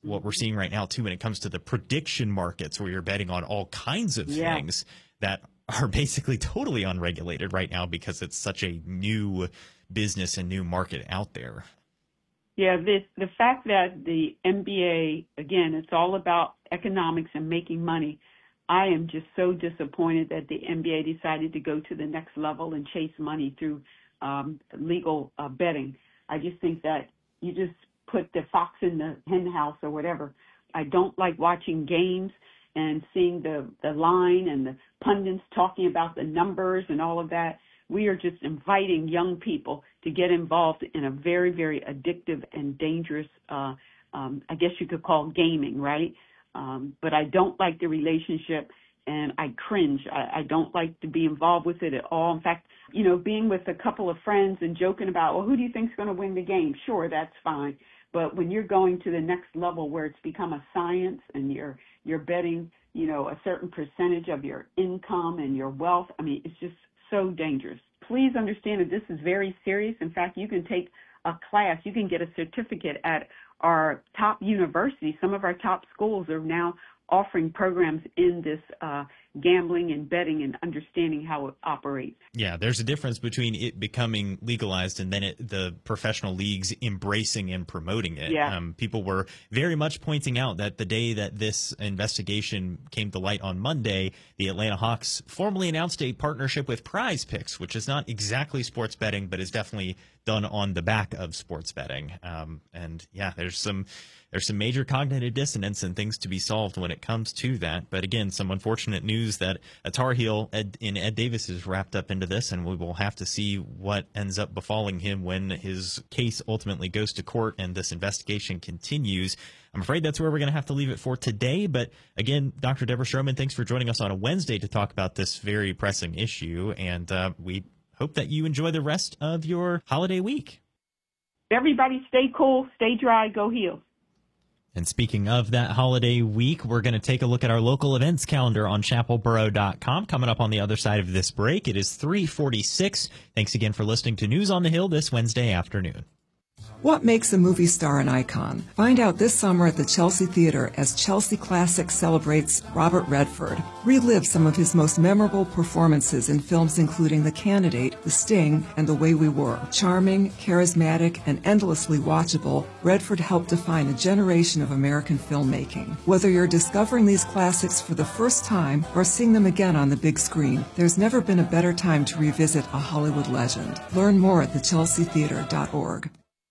what we're seeing right now, too, when it comes to the prediction markets where you're betting on all kinds of things that are basically totally unregulated right now because it's such a new business and new market out there. Yeah, the fact that the NBA, again, it's all about economics and making money. I am just so disappointed that the NBA decided to go to the next level and chase money through legal betting. I just think that you just put the fox in the hen house or whatever. I don't like watching games and seeing the line and the pundits talking about the numbers and all of that. We are just inviting young people to get involved in a very, very addictive and dangerous, I guess you could call gaming, right? But I don't like the relationship, and I cringe. I don't like to be involved with it at all. In fact, being with a couple of friends and joking about, well, who do you think's going to win the game? Sure, that's fine. But when you're going to the next level where it's become a science and you're betting, a certain percentage of your income and your wealth, I mean, it's just so dangerous. Please understand that this is very serious. In fact, you can take a class, you can get a certificate at our top universities. Some of our top schools are now offering programs in this gambling and betting and understanding how it operates. Yeah, there's a difference between it becoming legalized and then the professional leagues embracing and promoting it. Yeah. People were very much pointing out that the day that this investigation came to light on Monday, the Atlanta Hawks formally announced a partnership with Prize Picks, which is not exactly sports betting, but is definitely done on the back of sports betting. And yeah, there's some major cognitive dissonance and things to be solved when it comes to that. But again, some unfortunate news that a Tar Heel in Ed Davis is wrapped up into this, and we will have to see what ends up befalling him when his case ultimately goes to court and this investigation continues. I'm afraid that's where we're going to have to leave it for today. But again, Dr. Deborah Stroman, thanks for joining us on a Wednesday to talk about this very pressing issue. And we hope that you enjoy the rest of your holiday week. Everybody stay cool, stay dry, go Heels. And speaking of that holiday week, we're going to take a look at our local events calendar on chapelboro.com. Coming up on the other side of this break, it is 3:46. Thanks again for listening to News on the Hill this Wednesday afternoon. What makes a movie star an icon? Find out this summer at the Chelsea Theater as Chelsea Classics celebrates Robert Redford. Relive some of his most memorable performances in films including The Candidate, The Sting, and The Way We Were. Charming, charismatic, and endlessly watchable, Redford helped define a generation of American filmmaking. Whether you're discovering these classics for the first time or seeing them again on the big screen, there's never been a better time to revisit a Hollywood legend. Learn more at thechelseatheater.org.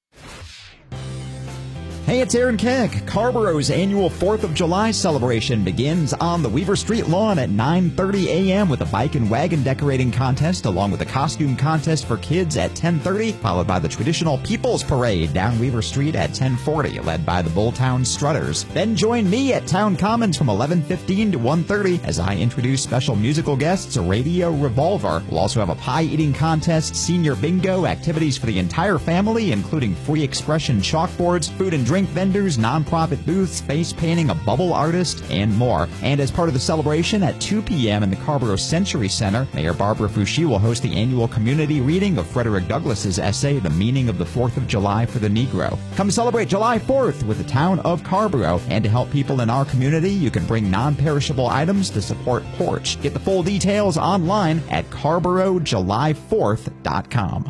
Hey, it's Aaron Keck. Carborough's annual 4th of July celebration begins on the Weaver Street lawn at 9:30 a.m. with a bike and wagon decorating contest along with a costume contest for kids at 10:30, followed by the traditional People's Parade down Weaver Street at 10:40, led by the Bulltown Strutters. Then join me at Town Commons from 11:15 to 1:30 as I introduce special musical guests, Radio Revolver. We'll also have a pie-eating contest, senior bingo, activities for the entire family, including free expression chalkboards, food and drink vendors, nonprofit booths, face painting, a bubble artist, and more. And as part of the celebration at 2 p.m. in the Carrboro Century Center, Mayor Barbara Foushee will host the annual community reading of Frederick Douglass's essay, The Meaning of the 4th of July for the Negro. Come celebrate July 4th with the town of Carrboro. And to help people in our community, you can bring non-perishable items to support Porch. Get the full details online at CarrboroJuly4th.com.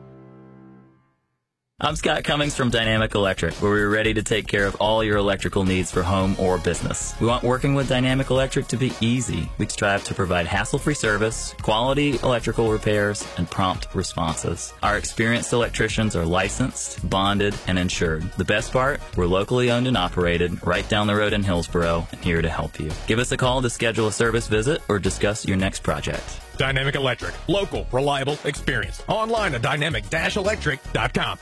I'm Scott Cummings from Dynamic Electric, where we're ready to take care of all your electrical needs for home or business. We want working with Dynamic Electric to be easy. We strive to provide hassle-free service, quality electrical repairs, and prompt responses. Our experienced electricians are licensed, bonded, and insured. The best part, we're locally owned and operated, right down the road in Hillsboro, and here to help you. Give us a call to schedule a service visit or discuss your next project. Dynamic Electric. Local, reliable, experienced. Online at dynamic-electric.com.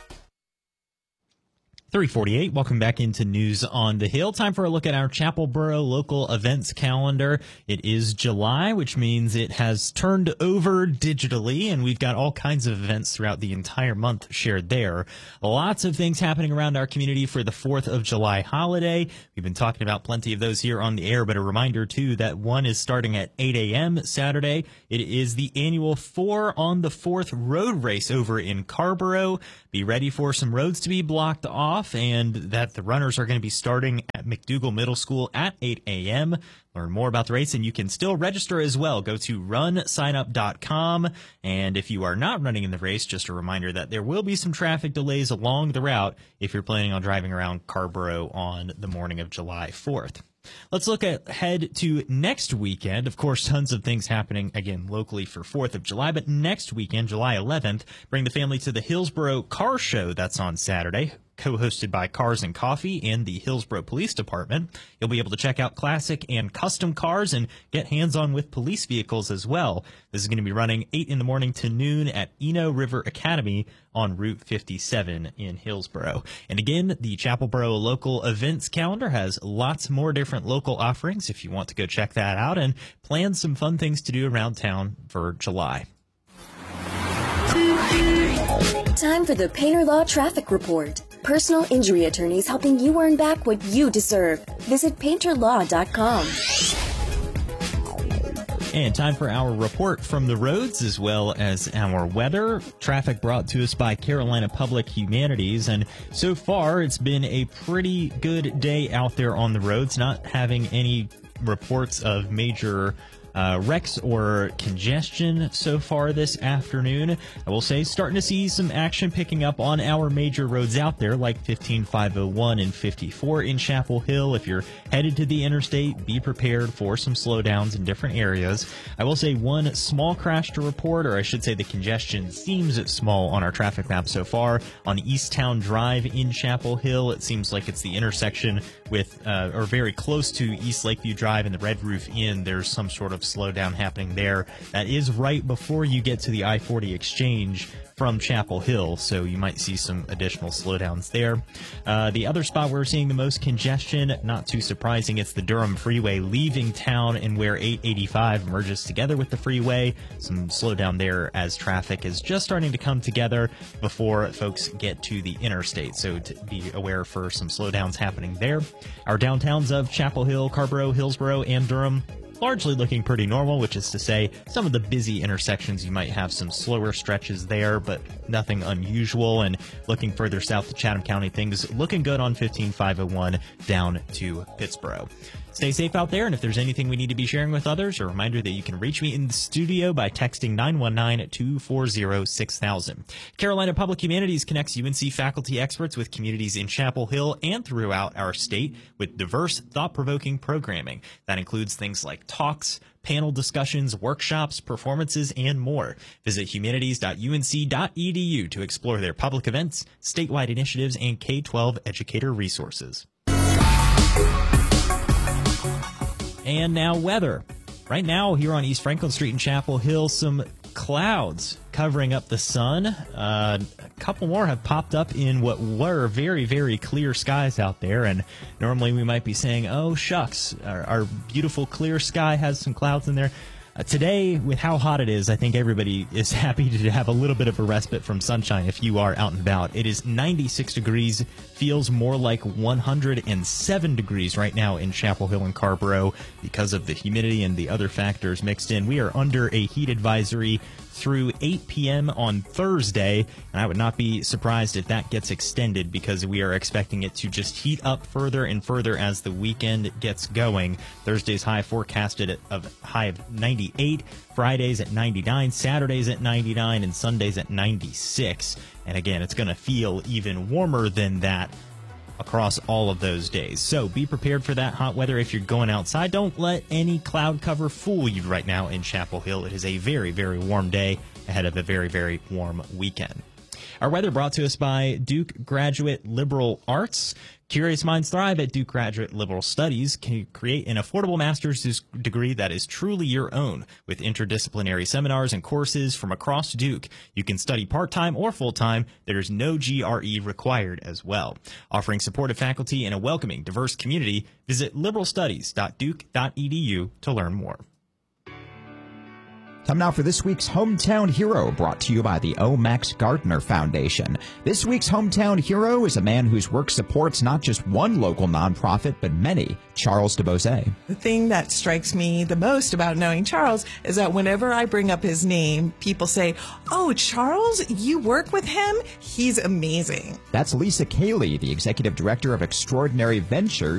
3:48. Welcome back into News on the Hill. Time for a look at our Chapelboro local events calendar. It is July, which means it has turned over digitally, and we've got all kinds of events throughout the entire month shared there. Lots of things happening around our community for the 4th of July holiday. We've been talking about plenty of those here on the air, but a reminder, too, that one is starting at 8 a.m. Saturday. It is the annual 4 on the 4th road race over in Carrboro. Be ready for some roads to be blocked off, and that the runners are going to be starting at McDougall Middle School at 8 a.m. Learn more about the race, and you can still register as well. Go to runsignup.com. And if you are not running in the race, just a reminder that there will be some traffic delays along the route if you're planning on driving around Carrboro on the morning of July 4th. Let's look ahead to next weekend. Of course, tons of things happening, again, locally for 4th of July. But next weekend, July 11th, bring the family to the Hillsboro Car Show. That's on Saturday, co-hosted by Cars and Coffee and the Hillsboro Police Department. You'll be able to check out classic and custom cars and get hands-on with police vehicles as well. This is going to be running 8 in the morning to noon at Eno River Academy on Route 57 in Hillsboro. And again, the Chapelboro local events calendar has lots more different local offerings if you want to go check that out and plan some fun things to do around town for July. Time for the Painter Law Traffic Report. Personal injury attorneys helping you earn back what you deserve. Visit painterlaw.com. And time for our report from the roads as well as our weather. Traffic brought to us by Carolina Public Humanities. And so far, it's been a pretty good day out there on the roads, not having any reports of major wrecks or congestion so far this afternoon. I will say starting to see some action picking up on our major roads out there like 15501 and 54 in Chapel Hill. If you're headed to the interstate, be prepared for some slowdowns in different areas. I will say one small crash to report, or I should say the congestion seems small on our traffic map so far. On Easttown Drive in Chapel Hill, it seems like it's the intersection with, or very close to East Lakeview Drive and the Red Roof Inn. There's some sort of slowdown happening there. That is right before you get to the I-40 exchange from Chapel Hill, so you might see some additional slowdowns there. The other spot where we're seeing the most congestion, not too surprising, it's the Durham Freeway leaving town and where 885 merges together with the freeway. Some slowdown there as traffic is just starting to come together before folks get to the interstate, so to be aware for some slowdowns happening there. Our downtowns of Chapel Hill, Carrboro, Hillsboro, and Durham largely looking pretty normal, which is to say some of the busy intersections you might have some slower stretches there, but nothing unusual. And looking further south to Chatham County, things looking good on 15501 down to Pittsboro. Stay safe out there, and if there's anything we need to be sharing with others, a reminder that you can reach me in the studio by texting 919-240-6000. Carolina Public Humanities connects UNC faculty experts with communities in Chapel Hill and throughout our state with diverse, thought-provoking programming. That includes things like talks, panel discussions, workshops, performances, and more. Visit humanities.unc.edu to explore their public events, statewide initiatives, and K-12 educator resources. And now weather. Right now here on East Franklin Street in Chapel Hill, some clouds covering up the sun. A couple more have popped up in what were very, very clear skies out there. And normally we might be saying, oh, shucks, our beautiful clear sky has some clouds in there. Today, with how hot it is, I think everybody is happy to have a little bit of a respite from sunshine if you are out and about. It is 96 degrees, feels more like 107 degrees right now in Chapel Hill and Carrboro because of the humidity and the other factors mixed in. We are under a heat advisory through 8 p.m. on Thursday, and I would not be surprised if that gets extended because we are expecting it to just heat up further and further as the weekend gets going. Thursday's high forecasted at a high of 98, Fridays at 99, Saturdays at 99, and Sundays at 96. And again, it's going to feel even warmer than that across all of those days. So be prepared for that hot weather if you're going outside. Don't let any cloud cover fool you right now in Chapel Hill. It is a very, very warm day ahead of a very, very warm weekend. Our weather brought to us by Duke Graduate Liberal Arts. Curious minds thrive at Duke Graduate Liberal Studies. Can you create an affordable master's degree that is truly your own with interdisciplinary seminars and courses from across Duke? You can study part-time or full-time. There's no GRE required as well. Offering supportive faculty and a welcoming, diverse community, visit liberalstudies.duke.edu to learn more. Time now for this week's Hometown Hero, brought to you by the O. Max Gardner Foundation. This week's Hometown Hero is a man whose work supports not just one local nonprofit, but many. Charles DeBose. The thing that strikes me the most about knowing Charles is that whenever I bring up his name, people say, "Oh, Charles, you work with him? He's amazing." That's Lisa Cayley, the executive director of Extraordinary Ventures, whose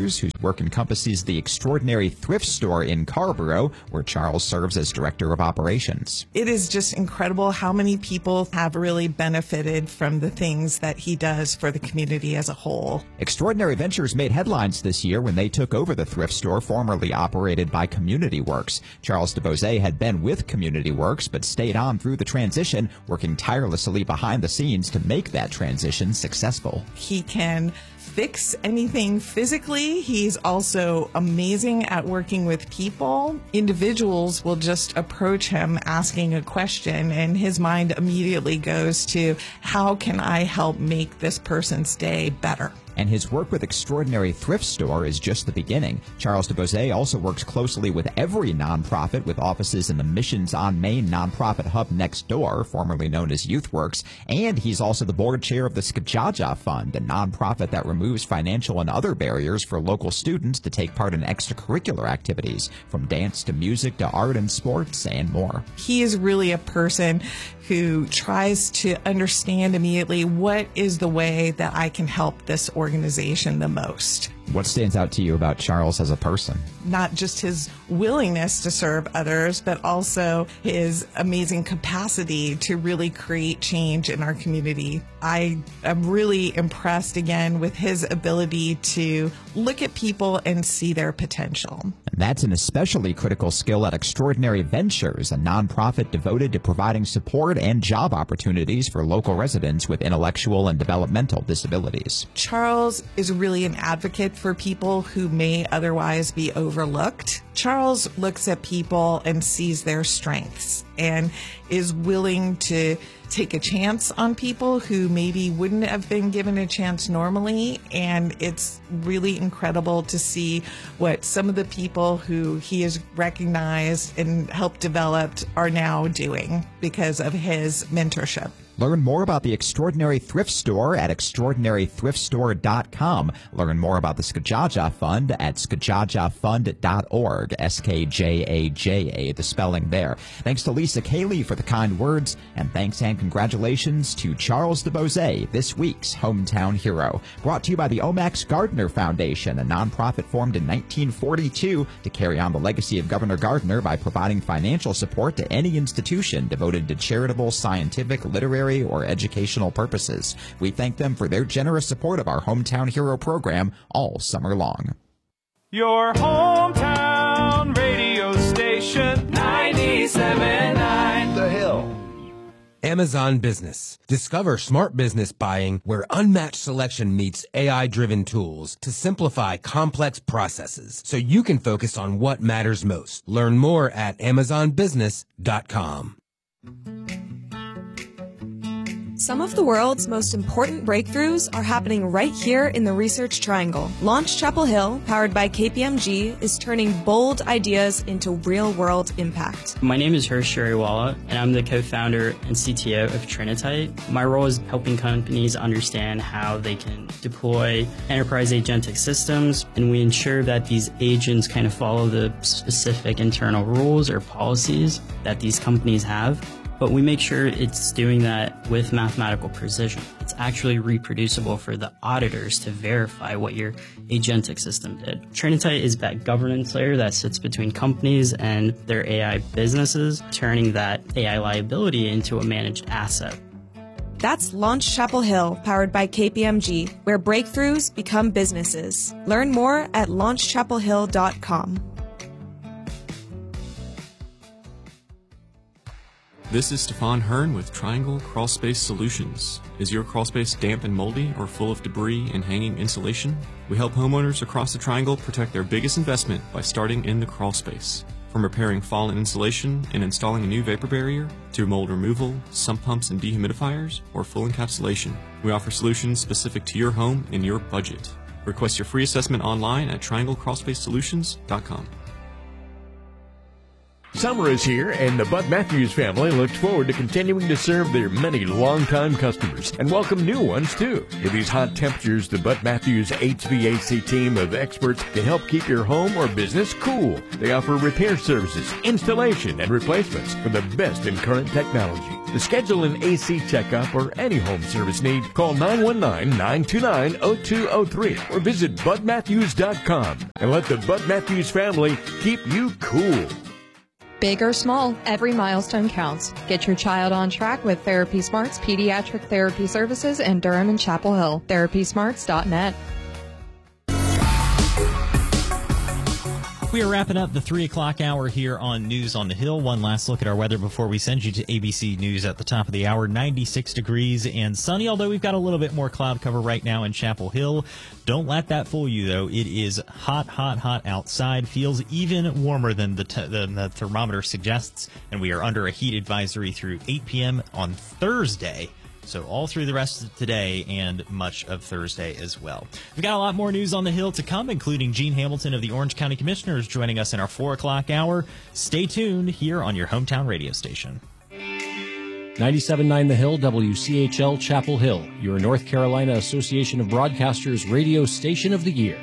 Work encompasses the Extraordinary Thrift Store in Carrboro, where Charles serves as Director of Operations. It is just incredible how many people have really benefited from the things that he does for the community as a whole. Extraordinary Ventures made headlines this year when they took over the thrift store formerly operated by Community Works. Charles DeBose had been with Community Works but stayed on through the transition, working tirelessly behind the scenes to make that transition successful. He can fix anything physically. He's also amazing at working with people. Individuals will just approach him asking a question, and his mind immediately goes to, how can I help make this person's day better? And his work with Extraordinary Thrift Store is just the beginning. Charles DeBose also works closely with every nonprofit with offices in the Missions on Main nonprofit hub next door, formerly known as YouthWorks, and he's also the board chair of the Skajaja Fund, a nonprofit that removes financial and other barriers for local students to take part in extracurricular activities, from dance to music to art and sports and more. He is really a person who tries to understand immediately what is the way that I can help this organization the most. What stands out to you about Charles as a person? Not just his willingness to serve others, but also his amazing capacity to really create change in our community. I am really impressed again with his ability to look at people and see their potential. And that's an especially critical skill at Extraordinary Ventures, a nonprofit devoted to providing support and job opportunities for local residents with intellectual and developmental disabilities. Charles is really an advocate for people who may otherwise be overlooked. Charles looks at people and sees their strengths and is willing to take a chance on people who maybe wouldn't have been given a chance normally. And it's really incredible to see what some of the people who he has recognized and helped develop are now doing because of his mentorship. Learn more about the Extraordinary Thrift Store at extraordinarythriftstore.com. Learn more about the Skajaja Fund at skajajafund.org. SKJAJA, the spelling there. Thanks to Lisa Cayley for the kind words, and thanks and congratulations to Charles DeBose, this week's Hometown Hero. Brought to you by the Omax Gardner Foundation, a nonprofit formed in 1942 to carry on the legacy of Governor Gardner by providing financial support to any institution devoted to charitable, scientific, literary, or educational purposes. We thank them for their generous support of our Hometown Hero program all summer long. Your hometown radio station, 97.9 The Hill. Amazon Business. Discover smart business buying where unmatched selection meets AI-driven tools to simplify complex processes so you can focus on what matters most. Learn more at amazonbusiness.com. Some of the world's most important breakthroughs are happening right here in the Research Triangle. Launch Chapel Hill, powered by KPMG, is turning bold ideas into real-world impact. My name is Harsh Shariwala, and I'm the co-founder and CTO of Trinitite. My role is helping companies understand how they can deploy enterprise agentic systems, and we ensure that these agents kind of follow the specific internal rules or policies that these companies have. But we make sure it's doing that with mathematical precision. It's actually reproducible for the auditors to verify what your agentic system did. Trinitite is that governance layer that sits between companies and their AI businesses, turning that AI liability into a managed asset. That's Launch Chapel Hill, powered by KPMG, where breakthroughs become businesses. Learn more at launchchapelhill.com. This is Stefan Hearn with Triangle Crawlspace Solutions. Is your crawlspace damp and moldy or full of debris and hanging insulation? We help homeowners across the Triangle protect their biggest investment by starting in the crawlspace. From repairing fallen insulation and installing a new vapor barrier, to mold removal, sump pumps and dehumidifiers, or full encapsulation, we offer solutions specific to your home and your budget. Request your free assessment online at trianglecrawlspacesolutions.com. Summer is here, and the Bud Matthews family looks forward to continuing to serve their many longtime customers and welcome new ones, too. In these hot temperatures, the Bud Matthews HVAC team of experts can help keep your home or business cool. They offer repair services, installation, and replacements for the best in current technology. To schedule an AC checkup or any home service need, call 919-929-0203 or visit budmatthews.com and let the Bud Matthews family keep you cool. Big or small, every milestone counts. Get your child on track with Therapy Smart's pediatric therapy services in Durham and Chapel Hill. TherapySmarts.net. We are wrapping up the 3 o'clock hour here on News on the Hill. One last look at our weather before we send you to ABC News at the top of the hour. 96 degrees and sunny, although we've got a little bit more cloud cover right now in Chapel Hill. Don't let that fool you, though. It is hot, hot, hot outside. Feels even warmer than the thermometer suggests, and we are under a heat advisory through 8 p.m. on Thursday. So all through the rest of today and much of Thursday as well. We've got a lot more news on the Hill to come, including Gene Hamilton of the Orange County Commissioners joining us in our 4 o'clock hour. Stay tuned here on your hometown radio station. 97.9 The Hill, WCHL Chapel Hill, your North Carolina Association of Broadcasters Radio Station of the Year.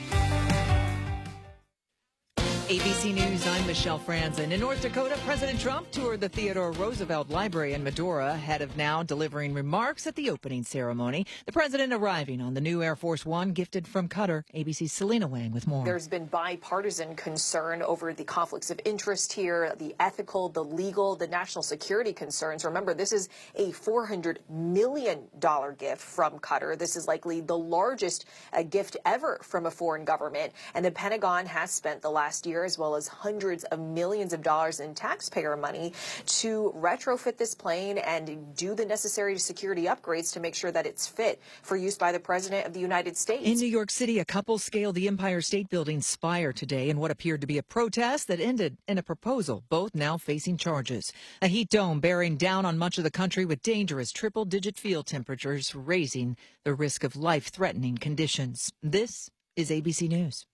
ABC News, I'm Michelle Franzen. In North Dakota, President Trump toured the Theodore Roosevelt Library in Medora, ahead of now delivering remarks at the opening ceremony. The president arriving on the new Air Force One gifted from Qatar. ABC's Selena Wang with more. There's been bipartisan concern over the conflicts of interest here, the ethical, the legal, the national security concerns. Remember, this is a $400 million gift from Qatar. This is likely the largest gift ever from a foreign government. And the Pentagon has spent the last year, as well as hundreds of millions of dollars in taxpayer money, to retrofit this plane and do the necessary security upgrades to make sure that it's fit for use by the President of the United States. In New York City, a couple scaled the Empire State Building's spire today in what appeared to be a protest that ended in a proposal, both now facing charges. A heat dome bearing down on much of the country with dangerous triple-digit field temperatures, raising the risk of life-threatening conditions. This is ABC News.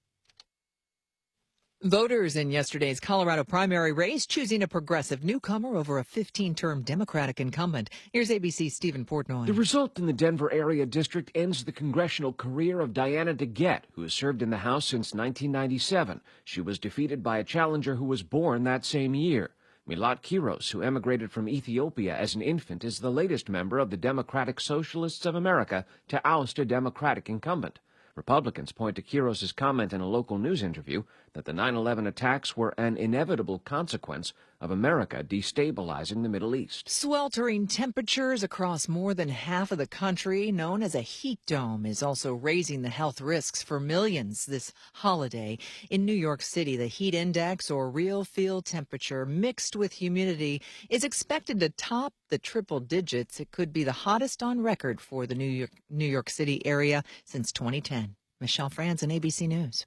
Voters in yesterday's Colorado primary race choosing a progressive newcomer over a 15-term Democratic incumbent. Here's ABC's Stephen Portnoy. The result in the Denver area district ends the congressional career of Diana DeGette, who has served in the House since 1997. She was defeated by a challenger who was born that same year. Milat Kiros, who emigrated from Ethiopia as an infant, is the latest member of the Democratic Socialists of America to oust a Democratic incumbent. Republicans point to Kiros' comment in a local news interview that the 9/11 attacks were an inevitable consequence of America destabilizing the Middle East. Sweltering temperatures across more than half of the country, known as a heat dome, is also raising the health risks for millions this holiday. In New York City, the heat index, or real field temperature mixed with humidity, is expected to top the triple digits. It could be the hottest on record for the New York City area since 2010. Michelle Franzen, ABC News.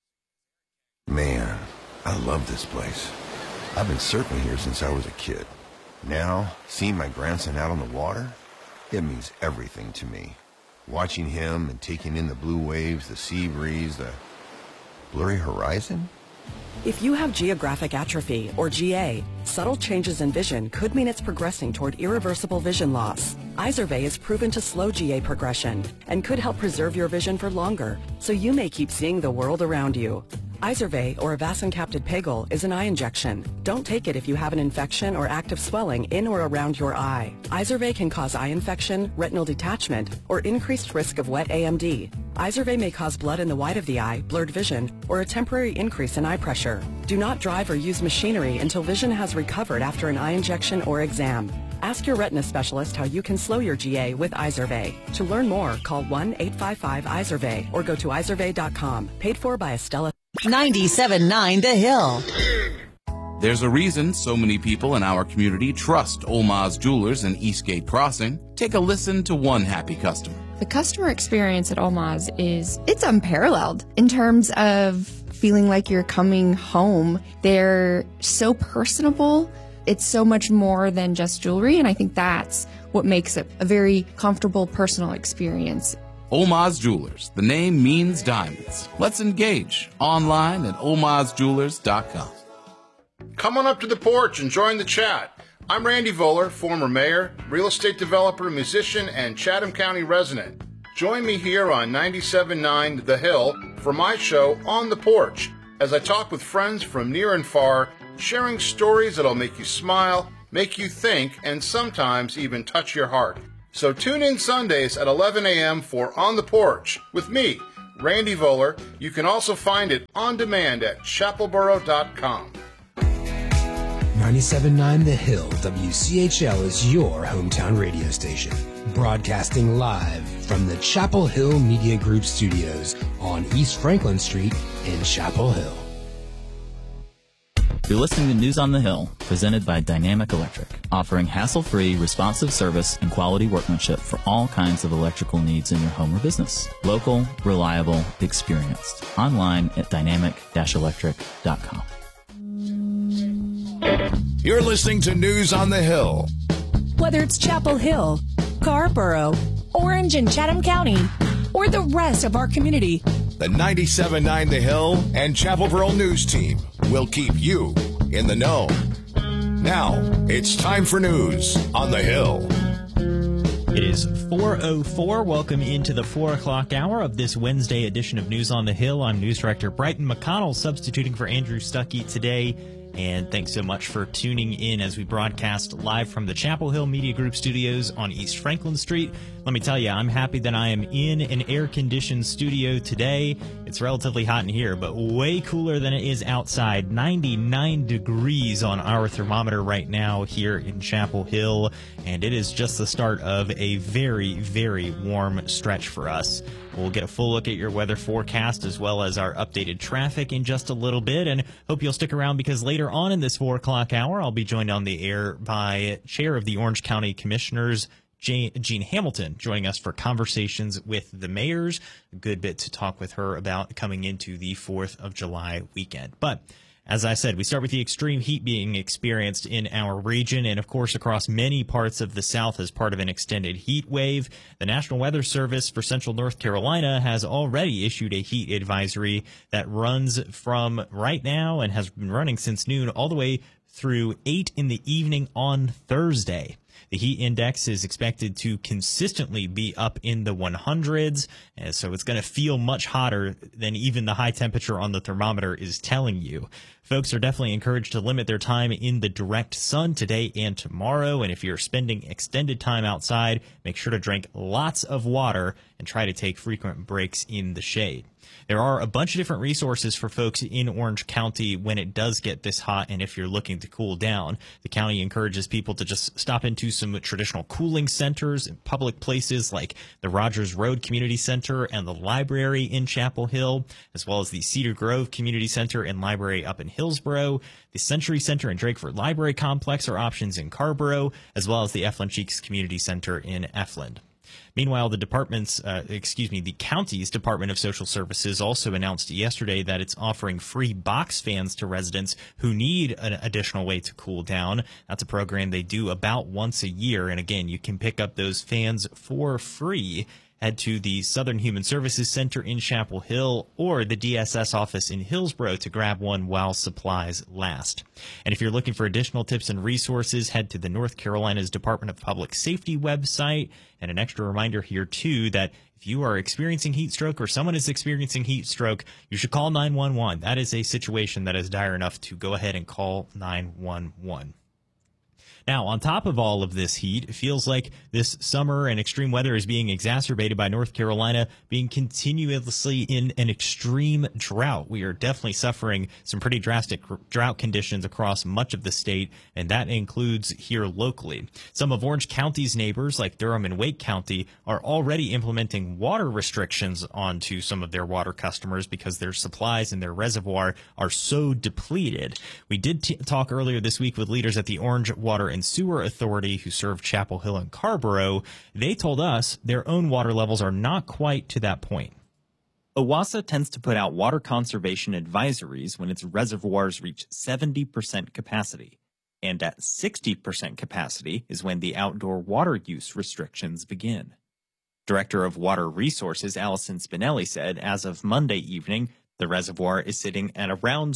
Man, I love this place. I've been surfing here since I was a kid. Now, seeing my grandson out on the water, it means everything to me. Watching him and taking in the blue waves, the sea breeze, the blurry horizon. If you have geographic atrophy, or GA, subtle changes in vision could mean it's progressing toward irreversible vision loss. Izervay is proven to slow GA progression and could help preserve your vision for longer, so you may keep seeing the world around you. Izervay, or avacincaptad pegol, is an eye injection. Don't take it if you have an infection or active swelling in or around your eye. Izervay can cause eye infection, retinal detachment, or increased risk of wet AMD. Izervay may cause blood in the white of the eye, blurred vision, or a temporary increase in eye pressure. Do not drive or use machinery until vision has recovered after an eye injection or exam. Ask your retina specialist how you can slow your GA with Izervay. To learn more, call 1-855-IZERVAY or go to izervay.com. Paid for by Estella. 97.9 The Hill. There's a reason so many people in our community trust Olmaz Jewelers in Eastgate Crossing. Take a listen to one happy customer. The customer experience at Olmaz it's unparalleled in terms of feeling like you're coming home. They're so personable. It's so much more than just jewelry, and I think that's what makes it a very comfortable, personal experience. Olmaz Jewelers. The name means diamonds. Let's engage online at olmazjewelers.com. Come on up to the porch and join the chat. I'm Randy Voller, former mayor, real estate developer, musician, and Chatham County resident. Join me here on 97.9 The Hill for my show On the Porch, as I talk with friends from near and far, sharing stories that'll make you smile, make you think, and sometimes even touch your heart. So tune in Sundays at 11 a.m. for On the Porch with me, Randy Voller. You can also find it on demand at chapelboro.com. 97.9 The Hill, WCHL is your hometown radio station. Broadcasting live from the Chapel Hill Media Group studios on East Franklin Street in Chapel Hill. You're listening to News on the Hill, presented by Dynamic Electric, offering hassle-free, responsive service and quality workmanship for all kinds of electrical needs in your home or business. Local, reliable, experienced. Online at dynamic-electric.com. You're listening to News on the Hill. Whether it's Chapel Hill, Scarborough, Orange and Chatham County, or the rest of our community, the 97.9 The Hill and Chapelboro News Team will keep you in the know. Now, it's time for News on the Hill. It is 4:04. Welcome into the 4 o'clock hour of this Wednesday edition of News on the Hill. I'm News Director Brighton McConnell, substituting for Andrew Stuckey today. And thanks so much for tuning in as we broadcast live from the Chapel Hill Media Group studios on East Franklin Street. Let me tell you, I'm happy that I am in an air-conditioned studio today. It's relatively hot in here, but way cooler than it is outside. 99 degrees on our thermometer right now here in Chapel Hill, and it is just the start of a very, very warm stretch for us. We'll get a full look at your weather forecast as well as our updated traffic in just a little bit, and hope you'll stick around because later on in this 4 o'clock hour, I'll be joined on the air by Chair of the Orange County Commissioners, Jean Hamilton, joining us for conversations with the mayors. A good bit to talk with her about coming into the 4th of July weekend. But as I said, we start with the extreme heat being experienced in our region and, of course, across many parts of the South as part of an extended heat wave. The National Weather Service for Central North Carolina has already issued a heat advisory that runs from right now and has been running since noon all the way through 8 in the evening on Thursday. The heat index is expected to consistently be up in the 100s, and so it's going to feel much hotter than even the high temperature on the thermometer is telling you. Folks are definitely encouraged to limit their time in the direct sun today and tomorrow, and if you're spending extended time outside, make sure to drink lots of water and try to take frequent breaks in the shade. There are a bunch of different resources for folks in Orange County when it does get this hot, and if you're looking to cool down. The county encourages people to just stop into some traditional cooling centers in public places like the Rogers Road Community Center and the library in Chapel Hill, as well as the Cedar Grove Community Center and library up in Hillsborough. The Century Center and Drakeford Library Complex are options in Scarborough, as well as the Eflin Cheeks Community Center in Eflin. Meanwhile, the county's Department of Social Services also announced yesterday that it's offering free box fans to residents who need an additional way to cool down. That's a program they do about once a year. And again, you can pick up those fans for free. Head to the Southern Human Services Center in Chapel Hill or the DSS office in Hillsborough to grab one while supplies last. And if you're looking for additional tips and resources, head to the North Carolina's Department of Public Safety website. And an extra reminder here, too, that if you are experiencing heat stroke or someone is experiencing heat stroke, you should call 911. That is a situation that is dire enough to go ahead and call 911. Now, on top of all of this heat, it feels like this summer and extreme weather is being exacerbated by North Carolina being continuously in an extreme drought. We are definitely suffering some pretty drastic drought conditions across much of the state, and that includes here locally. Some of Orange County's neighbors, like Durham and Wake County, are already implementing water restrictions onto some of their water customers because their supplies in their reservoir are so depleted. We did talk earlier this week with leaders at the Orange Water and Sewer Authority who serve Chapel Hill and Scarborough. They told us their own water levels are not quite to that point. OWASA tends to put out water conservation advisories when its reservoirs reach 70% capacity. And at 60% capacity is when the outdoor water use restrictions begin. Director of Water Resources Allison Spinelli said as of Monday evening, The reservoir is sitting at around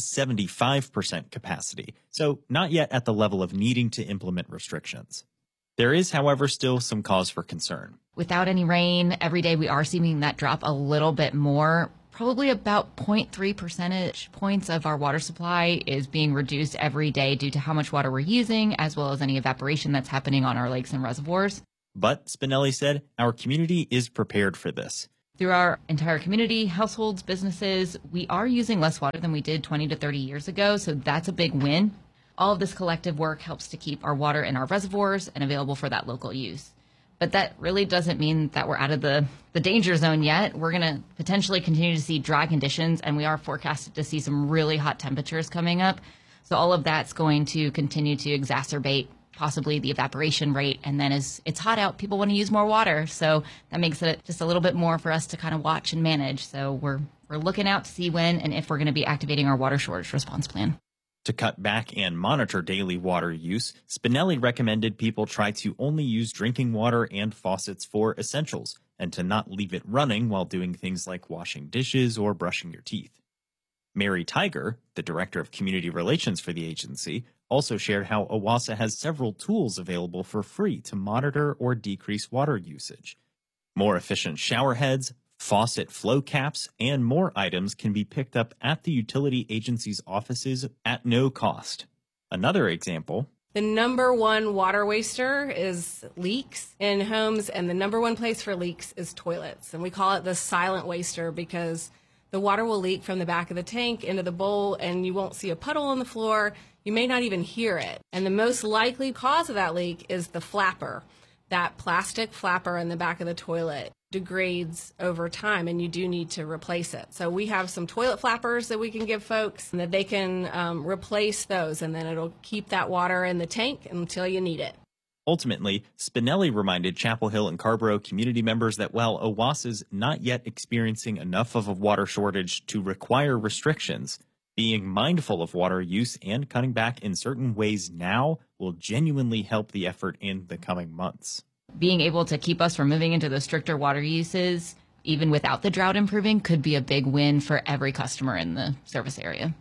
75% capacity, so not yet at the level of needing to implement restrictions. There is, however, still some cause for concern. Without any rain, every day we are seeing that drop a little bit more. Probably about 0.3 percentage points of our water supply is being reduced every day due to how much water we're using, as well as any evaporation that's happening on our lakes and reservoirs. But, Spinelli said, our community is prepared for this. Through our entire community, households, businesses, we are using less water than we did 20 to 30 years ago, so that's a big win. All of this collective work helps to keep our water in our reservoirs and available for that local use. But that really doesn't mean that we're out of the danger zone yet. We're going to potentially continue to see dry conditions, and we are forecasted to see some really hot temperatures coming up. So all of that's going to continue to exacerbate possibly the evaporation rate. And then as it's hot out, people want to use more water. So that makes it just a little bit more for us to kind of watch and manage. So we're looking out to see when and if we're going to be activating our water shortage response plan. To cut back and monitor daily water use, Spinelli recommended people try to only use drinking water and faucets for essentials, and to not leave it running while doing things like washing dishes or brushing your teeth. Mary Tiger, the Director of Community Relations for the agency, also shared how OWASA has several tools available for free to monitor or decrease water usage. More efficient shower heads, faucet flow caps, and more items can be picked up at the utility agency's offices at no cost. Another example: the number one water waster is leaks in homes, and the number one place for leaks is toilets. And we call it the silent waster because the water will leak from the back of the tank into the bowl, and you won't see a puddle on the floor. You may not even hear it. And the most likely cause of that leak is the flapper. That plastic flapper in the back of the toilet degrades over time, and you do need to replace it. So we have some toilet flappers that we can give folks, and that they can replace those, and then it'll keep that water in the tank until you need it. Ultimately, Spinelli reminded Chapel Hill and Carrboro community members that while OWASA's not yet experiencing enough of a water shortage to require restrictions, being mindful of water use and cutting back in certain ways now will genuinely help the effort in the coming months. Being able to keep us from moving into the stricter water uses, even without the drought improving, could be a big win for every customer in the service area.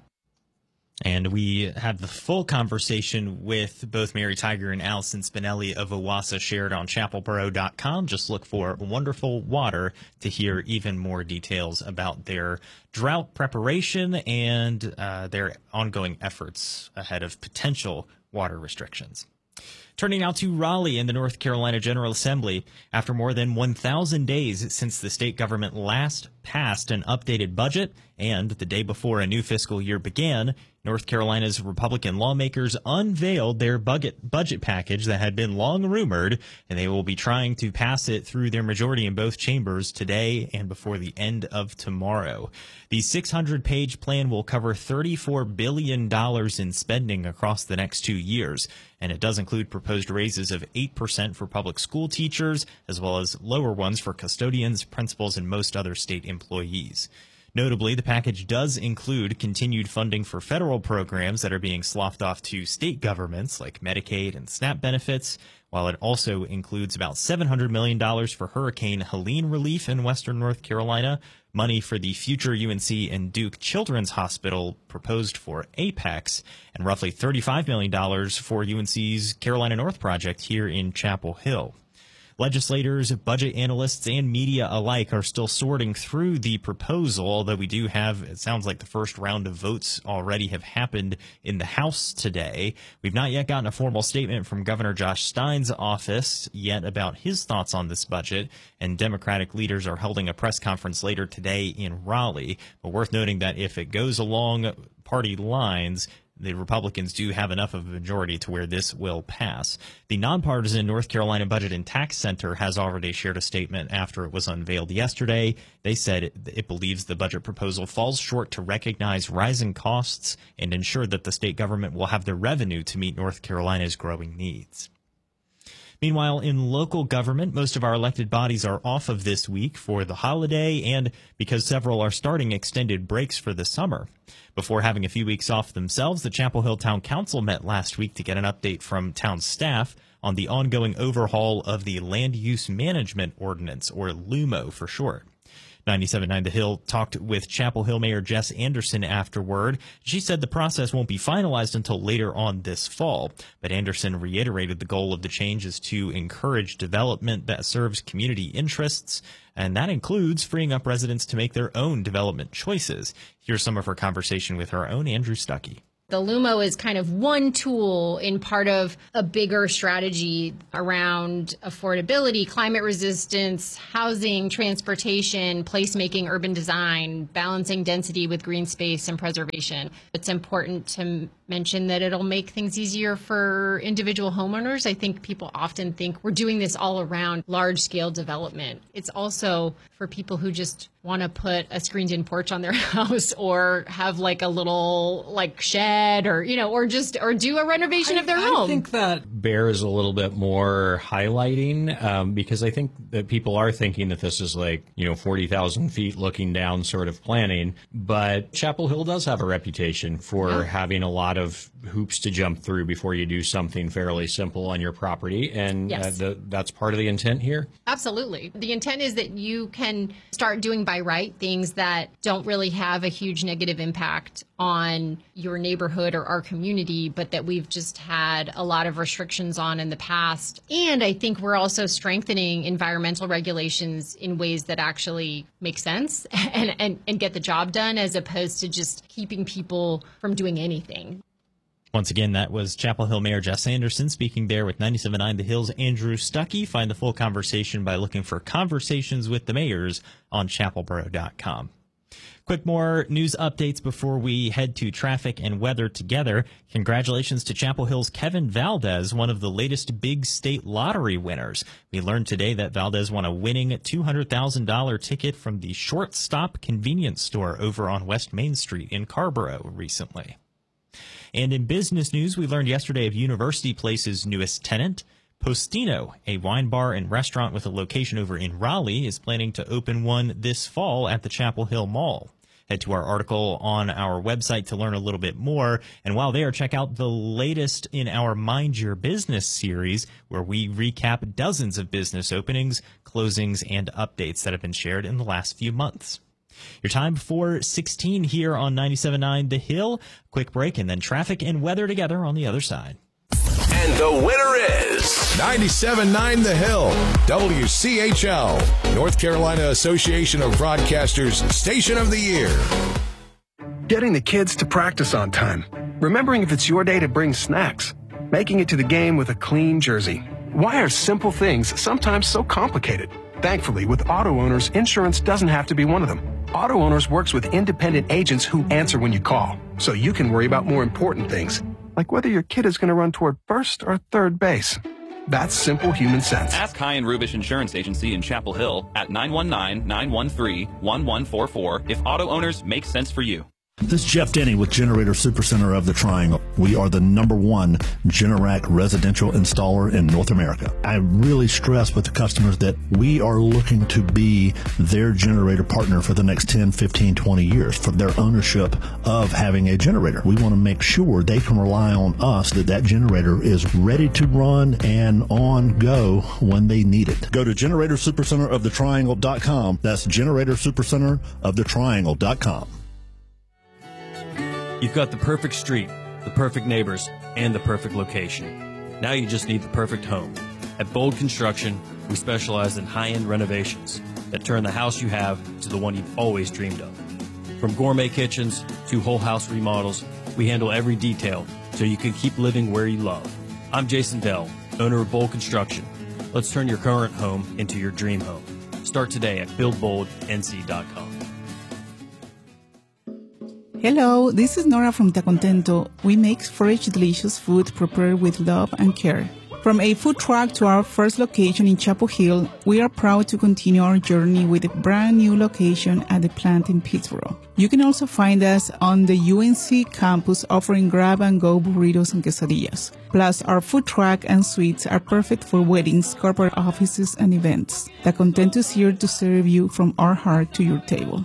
And we have the full conversation with both Mary Tiger and Allison Spinelli of OWASA shared on chapelboro.com. Just look for Wonderful Water to hear even more details about their drought preparation and their ongoing efforts ahead of potential water restrictions. Turning now to Raleigh in the North Carolina General Assembly. After more than 1,000 days since the state government last passed an updated budget and the day before a new fiscal year began, North Carolina's Republican lawmakers unveiled their budget package that had been long rumored, and they will be trying to pass it through their majority in both chambers today and before the end of tomorrow. The 600-page plan will cover $34 billion in spending across the next 2 years, and it does include proposed raises of 8% for public school teachers, as well as lower ones for custodians, principals, and most other state employees. Notably, the package does include continued funding for federal programs that are being sloughed off to state governments like Medicaid and SNAP benefits, while it also includes about $700 million for Hurricane Helene relief in western North Carolina, money for the future UNC and Duke Children's Hospital proposed for Apex, and roughly $35 million for UNC's Carolina North project here in Chapel Hill. Legislators, budget analysts, and media alike are still sorting through the proposal, although we do have, it sounds like the first round of votes already have happened in the House today. We've not yet gotten a formal statement from Governor Josh Stein's office yet about his thoughts on this budget, and Democratic leaders are holding a press conference later today in Raleigh. But worth noting that if it goes along party lines, the Republicans do have enough of a majority to where this will pass. The nonpartisan North Carolina Budget and Tax Center has already shared a statement after it was unveiled yesterday. They said it believes the budget proposal falls short to recognize rising costs and ensure that the state government will have the revenue to meet North Carolina's growing needs. Meanwhile, in local government, most of our elected bodies are off of this week for the holiday and because several are starting extended breaks for the summer. Before having a few weeks off themselves, the Chapel Hill Town Council met last week to get an update from town staff on the ongoing overhaul of the Land Use Management Ordinance, or LUMO for short. 97.9 The Hill talked with Chapel Hill Mayor Jess Anderson afterward. She said the process won't be finalized until later on this fall, but Anderson reiterated the goal of the change is to encourage development that serves community interests, and that includes freeing up residents to make their own development choices. Here's some of her conversation with our own Andrew Stuckey. The LUMO is kind of one tool in part of a bigger strategy around affordability, climate resistance, housing, transportation, placemaking, urban design, balancing density with green space and preservation. It's important to mention that it'll make things easier for individual homeowners. I think people often think we're doing this all around large-scale development. It's also for people who just want to put a screened-in porch on their house or have like a little like shed or, you know, or do a renovation of their home. I think that bears a little bit more highlighting because I think that people are thinking that this is like, 40,000 feet looking down sort of planning. But Chapel Hill does have a reputation for having a lot of hoops to jump through before you do something fairly simple on your property. And yes. That's part of the intent here. Absolutely. The intent is that you can start doing by right things that don't really have a huge negative impact on your neighborhood or our community, but that we've just had a lot of restrictions on in the past. And I think we're also strengthening environmental regulations in ways that actually make sense and get the job done, as opposed to just keeping people from doing anything. Once again, that was Chapel Hill Mayor Jess Anderson speaking there with 97.9 The Hill's Andrew Stuckey. Find the full conversation by looking for Conversations with the Mayors on chapelboro.com. Quick more news updates before we head to traffic and weather together. Congratulations to Chapel Hill's Kevin Valdez, one of the latest big state lottery winners. We learned today that Valdez won a winning $200,000 ticket from the Short Stop convenience store over on West Main Street in Carrboro recently. And in business news, we learned yesterday of University Place's newest tenant. Postino, a wine bar and restaurant with a location over in Raleigh, is planning to open one this fall at the Chapel Hill Mall. Head to our article on our website to learn a little bit more. And while there, check out the latest in our Mind Your Business series, where we recap dozens of business openings, closings, and updates that have been shared in the last few months. Your time before 16 here on 97.9 The Hill. Quick break and then traffic and weather together on the other side. And the winner is 97.9 The Hill, WCHL, North Carolina Association of Broadcasters Station of the Year. Getting the kids to practice on time. Remembering if it's your day to bring snacks. Making it to the game with a clean jersey. Why are simple things sometimes so complicated? Thankfully, with auto owners, insurance doesn't have to be one of them. Auto Owners works with independent agents who answer when you call, so you can worry about more important things, like whether your kid is going to run toward first or third base. That's simple human sense. Ask High and Rubish Insurance Agency in Chapel Hill at 919-913-1144 if auto owners make sense for you. This is Jeff Denny with Generator Supercenter of the Triangle. We are the #1 Generac residential installer in North America. I really stress with the customers that we are looking to be their generator partner for the next 10, 15, 20 years for their ownership of having a generator. We want to make sure they can rely on us that that generator is ready to run and on go when they need it. Go to GeneratorSuperCenterOfTheTriangle.com. That's GeneratorSuperCenterOfTheTriangle.com. You've got the perfect street, the perfect neighbors, and the perfect location. Now you just need the perfect home. At Bold Construction, we specialize in high-end renovations that turn the house you have to the one you've always dreamed of. From gourmet kitchens to whole house remodels, we handle every detail so you can keep living where you love. I'm Jason Dell, owner of Bold Construction. Let's turn your current home into your dream home. Start today at buildboldnc.com. Hello, this is Nora from Ta Contento. We make fresh, delicious food prepared with love and care. From a food truck to our first location in Chapel Hill, we are proud to continue our journey with a brand new location at the plant in Pittsboro. You can also find us on the UNC campus offering grab-and-go burritos and quesadillas. Plus, our food truck and suites are perfect for weddings, corporate offices, and events. Ta Contento is here to serve you from our heart to your table.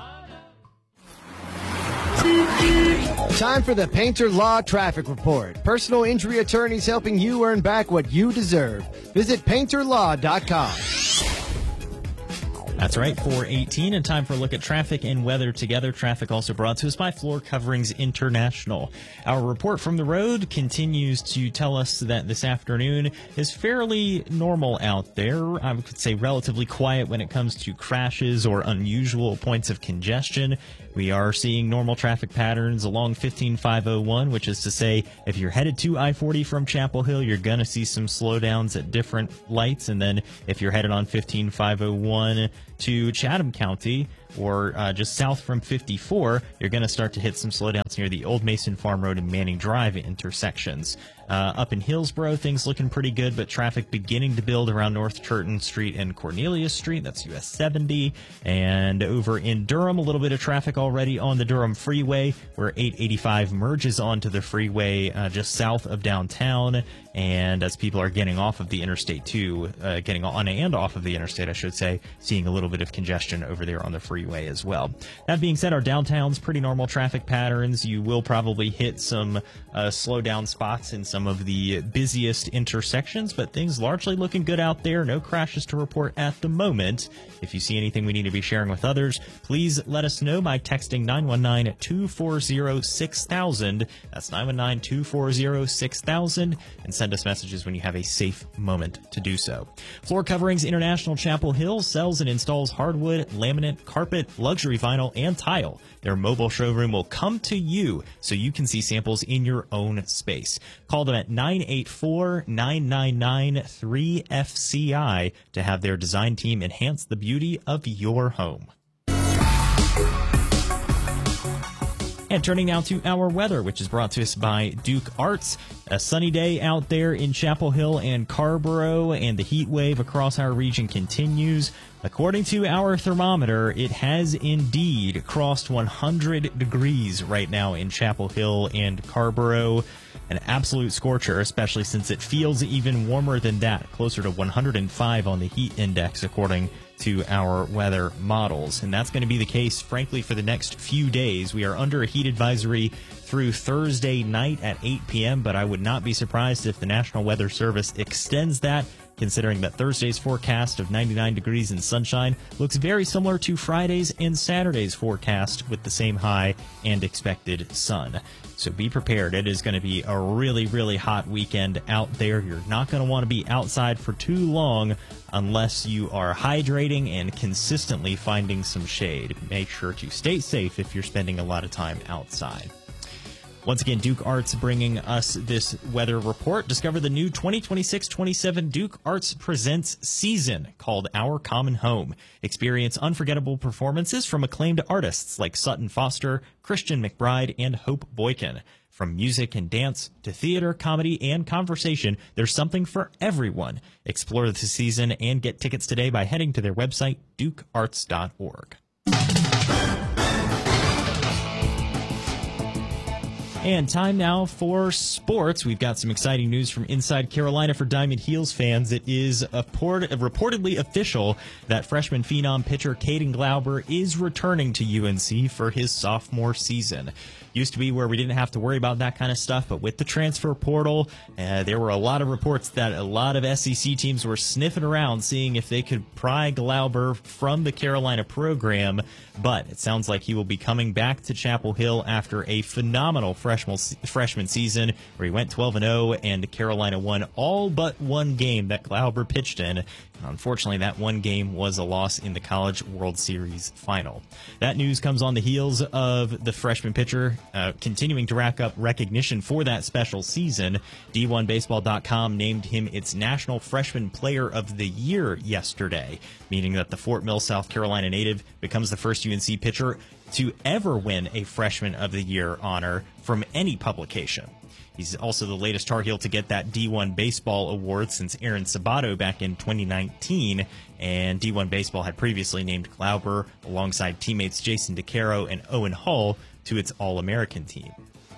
Time for the Painter Law Traffic Report. Personal injury attorneys helping you earn back what you deserve. Visit painterlaw.com. That's right, 4:18, and time for a look at traffic and weather together. Traffic also brought to us by Floor Coverings International. Our report from the road continues to tell us that this afternoon is fairly normal out there. I would say relatively quiet when it comes to crashes or unusual points of congestion. We are seeing normal traffic patterns along 15501, which is to say, if you're headed to I-40 from Chapel Hill, you're going to see some slowdowns at different lights. And then if you're headed on 15501 to Chatham County or just south from 54, you're going to start to hit some slowdowns near the Old Mason Farm Road and Manning Drive intersections. Up in Hillsborough, things looking pretty good, but traffic beginning to build around North Churton Street and Cornelius Street. That's US 70. And over in Durham, a little bit of traffic already on the Durham Freeway, where 885 merges onto the freeway just south of downtown. And as people are getting off of the Interstate 2, getting on and off of the interstate, I should say, seeing a little bit of congestion over there on the freeway as well. That being said, our downtown's pretty normal traffic patterns. You will probably hit some slowdown spots in some of the busiest intersections, but things largely looking good out there. No crashes to report at the moment. If you see anything we need to be sharing with others, please let us know by texting 919-240-6000. That's 919-240-6000, and send us messages when you have a safe moment to do so. Floor Coverings International Chapel Hill sells and installs hardwood, laminate, carpet, luxury vinyl, and tile. Their mobile showroom will come to you so you can see samples in your own space. Call them at 984-999-3FCI to have their design team enhance the beauty of your home. And turning now to our weather, which is brought to us by Duke Arts. A sunny day out there in Chapel Hill and Carrboro, and the heat wave across our region continues. According to our thermometer, it has indeed crossed 100 degrees right now in Chapel Hill and Carrboro. An absolute scorcher, especially since it feels even warmer than that, closer to 105 on the heat index, according to our weather models. And that's going to be the case, frankly, for the next few days. We are under a heat advisory through Thursday night at 8 p.m., but I would not be surprised if the National Weather Service extends that, considering that Thursday's forecast of 99 degrees and sunshine looks very similar to Friday's and Saturday's forecast with the same high and expected sun. So be prepared. It is going to be a really, really hot weekend out there. You're not going to want to be outside for too long unless you are hydrating and consistently finding some shade. Make sure to stay safe if you're spending a lot of time outside. Once again, Duke Arts bringing us this weather report. Discover the new 2026-27 Duke Arts Presents season called Our Common Home. Experience unforgettable performances from acclaimed artists like Sutton Foster, Christian McBride, and Hope Boykin. From music and dance to theater, comedy, and conversation, there's something for everyone. Explore the season and get tickets today by heading to their website, dukearts.org. And time now for sports. We've got some exciting news from inside Carolina for Diamond Heels fans. It is reportedly official that freshman phenom pitcher Caden Glauber is returning to UNC for his sophomore season. Used to be where we didn't have to worry about that kind of stuff, but with the transfer portal, there were a lot of reports that a lot of SEC teams were sniffing around, seeing if they could pry Glauber from the Carolina program. But it sounds like he will be coming back to Chapel Hill after a phenomenal freshman season where he went 12-0, and Carolina won all but one game that Glauber pitched in. Unfortunately, that one game was a loss in the College World Series final. That news comes on the heels of the freshman pitcher continuing to rack up recognition for that special season. D1Baseball.com named him its National Freshman Player of the Year yesterday, meaning that the Fort Mill, South Carolina native becomes the first UNC pitcher to ever win a Freshman of the Year honor from any publication. He's also the latest Tar Heel to get that D1 Baseball award since Aaron Sabato back in 2019, and D1 Baseball had previously named Glauber alongside teammates Jason DeCaro and Owen Hull to its All-American team.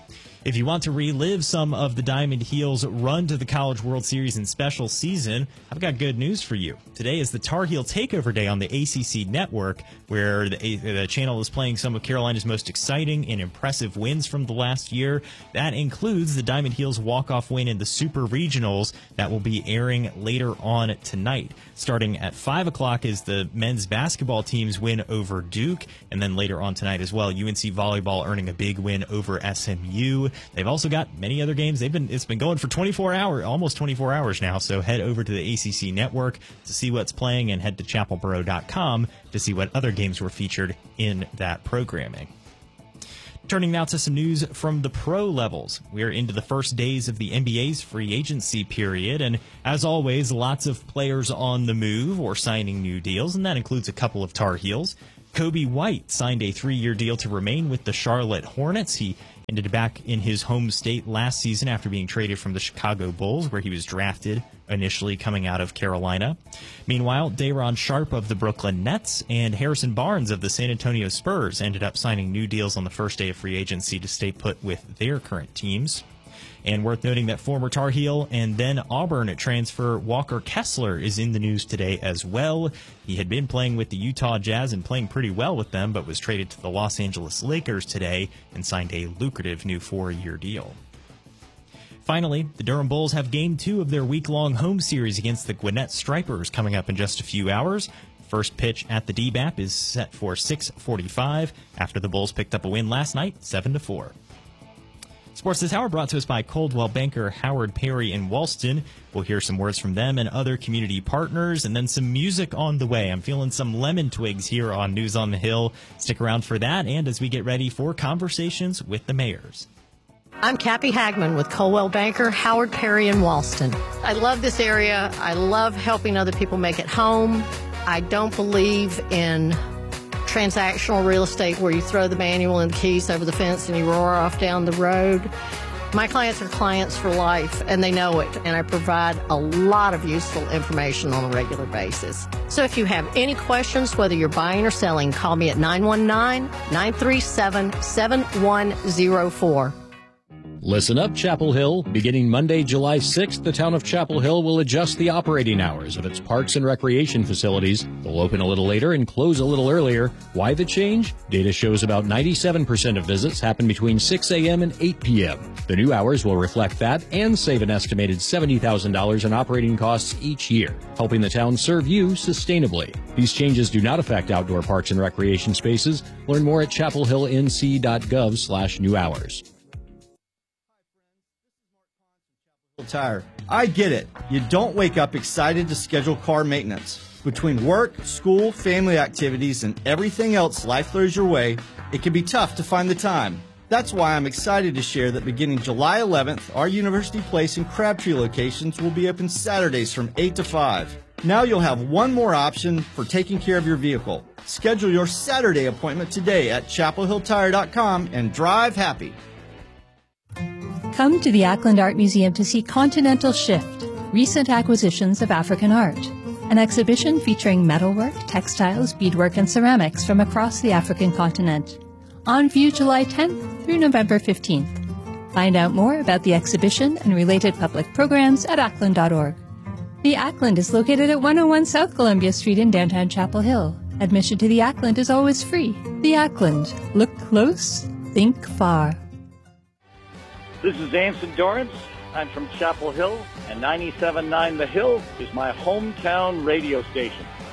If you want to relive some of the Diamond Heel's run to the College World Series and special season, I've got good news for you. Today is the Tar Heel Takeover Day on the ACC Network, where the channel is playing some of Carolina's most exciting and impressive wins from the last year. That includes the Diamond Heel's walk-off win in the Super Regionals that will be airing later on tonight. Starting at 5 o'clock is the men's basketball team's win over Duke, and then later on tonight as well, UNC Volleyball earning a big win over SMU. They've also got many other games. It's been going for 24 hours, almost 24 hours now, so head over to the ACC Network to see what's playing and head to chapelboro.com to see what other games were featured in that programming. Turning now to some news from the pro levels. We are into the first days of the NBA's free agency period, and as always, lots of players on the move or signing new deals, and that includes a couple of Tar Heels. Kobe White signed a 3-year deal to remain with the Charlotte Hornets. He ended back in his home state last season after being traded from the Chicago Bulls, where he was drafted initially coming out of Carolina. Meanwhile, Day'Ron Sharpe of the Brooklyn Nets and Harrison Barnes of the San Antonio Spurs ended up signing new deals on the first day of free agency to stay put with their current teams. And worth noting that former Tar Heel and then Auburn transfer Walker Kessler is in the news today as well. He had been playing with the Utah Jazz and playing pretty well with them, but was traded to the Los Angeles Lakers today and signed a lucrative new 4-year deal. Finally, the Durham Bulls have Game 2 of their week-long home series against the Gwinnett Stripers coming up in just a few hours. First pitch at the DBAP is set for 6:45 after the Bulls picked up a win last night, 7-4. Sports this hour brought to us by Coldwell Banker, Howard Perry, and Walston. We'll hear some words from them and other community partners, and then some music on the way. I'm feeling some Lemon Twigs here on News on the Hill. Stick around for that, and as we get ready for conversations with the mayors. I'm Cappy Hagman with Coldwell Banker, Howard Perry, and Walston. I love this area. I love helping other people make it home. I don't believe in transactional real estate where you throw the manual and the keys over the fence and you roar off down the road. My clients are clients for life, and they know it, and I provide a lot of useful information on a regular basis. So if you have any questions, whether you're buying or selling, call me at 919-937-7104. Listen up, Chapel Hill. Beginning Monday, July 6th, the town of Chapel Hill will adjust the operating hours of its parks and recreation facilities. They'll open a little later and close a little earlier. Why the change? Data shows about 97% of visits happen between 6 a.m. and 8 p.m. The new hours will reflect that and save an estimated $70,000 in operating costs each year, helping the town serve you sustainably. These changes do not affect outdoor parks and recreation spaces. Learn more at chapelhillnc.gov/new hours. Tire. I get it. You don't wake up excited to schedule car maintenance. Between work, school, family activities, and everything else life throws your way, it can be tough to find the time. That's why I'm excited to share that beginning July 11th, our University Place and Crabtree locations will be open Saturdays from 8 to 5. Now you'll have one more option for taking care of your vehicle. Schedule your Saturday appointment today at chapelhilltire.com and drive happy. Come to the Ackland Art Museum to see Continental Shift, Recent Acquisitions of African Art, an exhibition featuring metalwork, textiles, beadwork, and ceramics from across the African continent. On view July 10th through November 15th. Find out more about the exhibition and related public programs at ackland.org. The Ackland is located at 101 South Columbia Street in downtown Chapel Hill. Admission to the Ackland is always free. The Ackland. Look close, think far. This is Anson Dorrance. I'm from Chapel Hill, and 97.9 The Hill is my hometown radio station.